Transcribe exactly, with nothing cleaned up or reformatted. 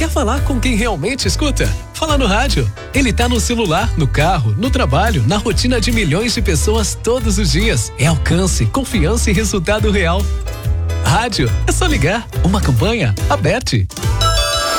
Quer falar com quem realmente escuta? Fala no rádio. Ele tá no celular, no carro, no trabalho, na rotina de milhões de pessoas todos os dias. É alcance, confiança e resultado real. Rádio, é só ligar. Uma campanha aberta.